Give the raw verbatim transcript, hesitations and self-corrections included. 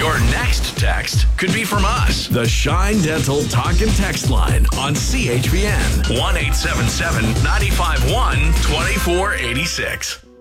Your next text could be from us. The Shine Dental Talk and Text Line on C H B N. one eight seven seven, nine five one, two four eight six.